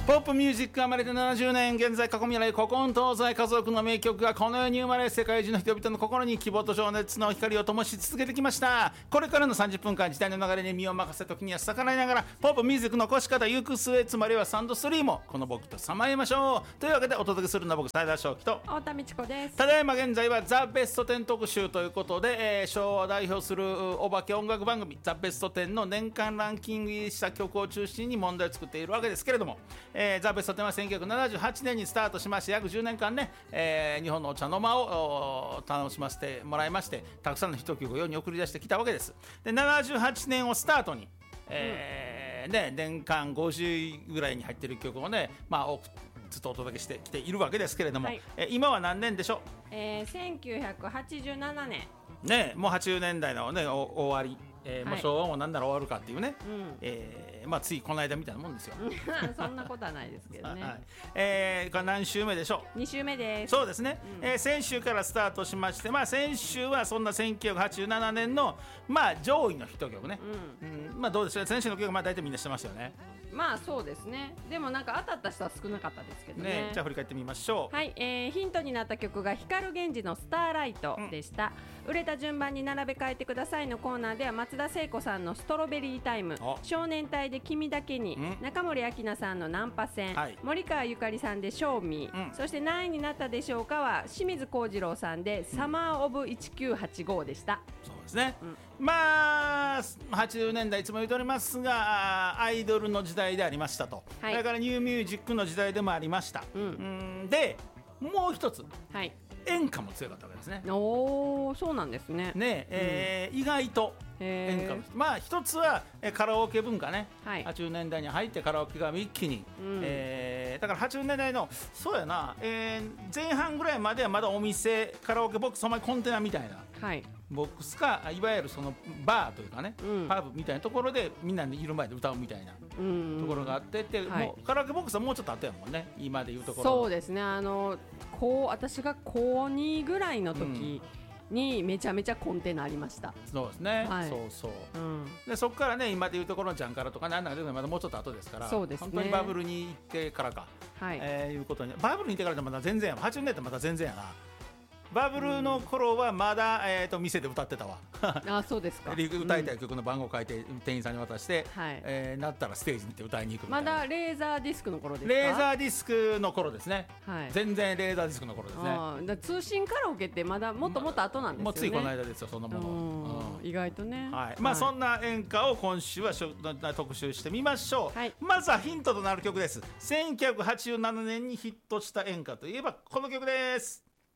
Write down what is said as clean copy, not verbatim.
ポップミュージックが生まれて70年、現在過去未来古今東西家族の名曲がこの世に生まれ、世界中の人々の心に希望と情熱の光を灯し続けてきました。これからの30分間、時代の流れに身を任せ、時には逆らいながらポップミュージックの起こし方、行く末、つまりはサンドスリーもこの僕とさまえましょう。というわけでお届けするのは僕、斉田翔樹と太田美智子です。 ただいま現在はザ・ベスト10特集ということで、昭和を代表するお化け音楽番組ザ・ベスト10の年間ランキング入りした曲を中心に問題を作っているわけですけれども、ザ・ベスト10は1978年にスタートしまして、約10年間ね、日本のお茶の間を楽しませてもらいまして、たくさんのヒット曲を世に送り出してきたわけです。で、78年をスタートに、年間50位ぐらいに入っている曲をね、ずっとお届けしてきているわけですけれども、今は何年でしょう。 1987年ね、もう80年代の、ね、終わり、もう昭和も何なら終わるかっていうね、ついこの間みたいなもんですよそんなことはないですけどね、 これ何週目でしょう。 2週目です。 そうですね、先週からスタートしまして、先週はそんな1987年の、上位のヒット曲ね、どうでしょう。先週の曲、大体みんなしてましたよね。 そうですね。でもなんか当たった人は少なかったですけどね。 じゃあ振り返ってみましょう。 はい、ヒントになった曲が光源氏のスターライトでした、売れた順番に並べ替えてくださいのコーナーでは、松田聖子さんのストロベリータイム、少年隊で君だけに、中森明菜さんのナンパ戦、森川ゆかりさんでショーミー、そして何位になったでしょうかは清水幸次郎さんでサマーオブ1985でした。 そうですね、80年代いつも言うとおりますが、アイドルの時代でありましたと、それからニューミュージックの時代でもありました、でもう一つ、演歌も強かったわけですね。 おー、そうなんですね。 意外と演歌の一つはカラオケ文化ね、80年代に入ってカラオケが一気に、だから80年代のそうやな、前半ぐらいまではまだお店カラオケボックス、コンテナみたいな、ボックスか、いわゆるそのバーというかね、パブみたいなところでみんなでいる前で歌うみたいなところがあって、もうカラオケボックスはもうちょっとあったやもんね、今でいうところ。 そうですね、私が高2ぐらいの時にめちゃめちゃコンテナありました。 そうですね、でそこからね、今でいうところのジャンカラとかなんだけど、まだもうちょっと後ですから、そうですね、本当にバブルに行ってからか、いうことに、バブルに行ってからでまだ全然やわ、80年代ってまだ全然やな。バブルの頃はまだ、店で歌ってたわあ、そうですか。 歌いたい曲の番号を書いて店員さんに渡して、なったらステージに行って歌いに行くみたいな。 まだレーザーディスクの頃ですか。 レーザーディスクの頃ですね、全然レーザーディスクの頃ですね。 通信カラオケってまだもっともっと後なんですよね。 もうついこの間ですよ、そんなもの。 意外とね、 そんな演歌を今週は特集してみましょう。まずはヒントとなる曲です。1987年にヒットした演歌といえばこの曲です。